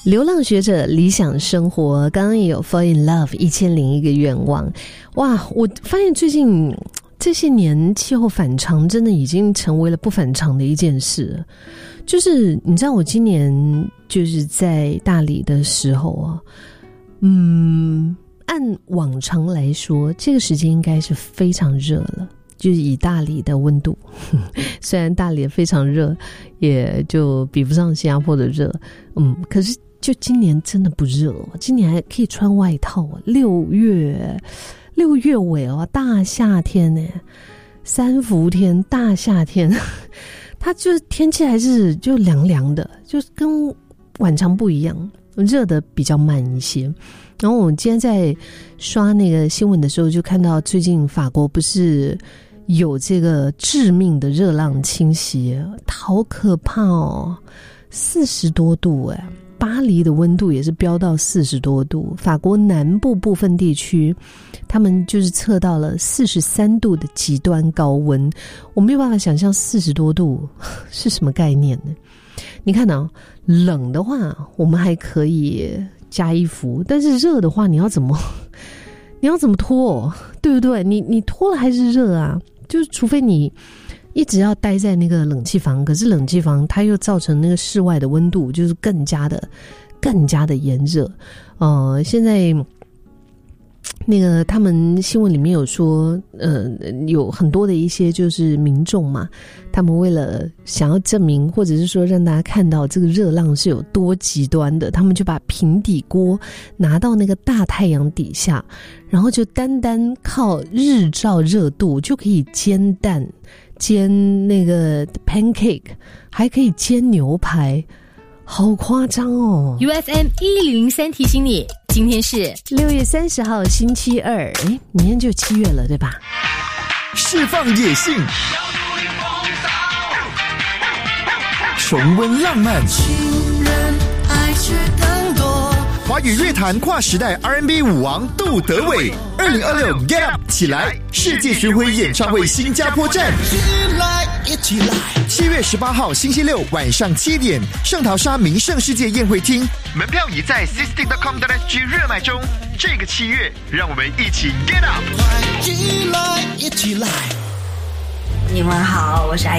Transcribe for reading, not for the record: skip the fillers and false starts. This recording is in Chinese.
流浪学者理想生活，刚刚也有 fall in love 1001个愿望。哇，我发现最近这些年气候反常真的已经成为了不反常的一件事。就是你知道我今年就是在大理的时候啊，按往常来说这个时间应该是非常热了，就是以大理的温度，虽然大理非常热，也就比不上新加坡的热，可是就今年真的不热哦，今年还可以穿外套啊。6月尾哦，大夏天呢，3伏天，大夏天，它就是天气还是就凉凉的，就跟晚上不一样，热的比较慢一些。然后我今天在刷那个新闻的时候，就看到最近法国不是有这个致命的热浪侵袭，好可怕哦，40多度哎。巴黎的温度也是飙到40多度，法国南部部分地区他们就是测到了43度的极端高温。我没有办法想象40多度是什么概念呢？你看啊，冷的话我们还可以加衣服，但是热的话你要怎么脱，对不对？你脱了还是热啊，就是除非你一直要待在那个冷气房，可是冷气房它又造成那个室外的温度就是更加的炎热。现在那个他们新闻里面有说，有很多的一些就是民众嘛，他们为了想要证明或者是说让大家看到这个热浪是有多极端的，他们就把平底锅拿到那个大太阳底下，然后就单单靠日照热度就可以煎蛋、煎那个 pancake， 还可以煎牛排，好夸张哦。 UFM 1003提醒你，今天是 6月30号星期二，明天就7月了对吧？ 释放野性，重温浪漫， 情人爱却更多。 华语乐坛跨时代 R&B 舞王杜德伟，2026 Get Up 起来世界巡回演唱会新加坡站， 一起来 7月18号星期六晚上7点，圣淘沙名胜世界宴会厅，门票已在 sisting.com.sg 热卖中。这个7月，让我们一起 Get Up， 快起来，一起来。 你们好，我是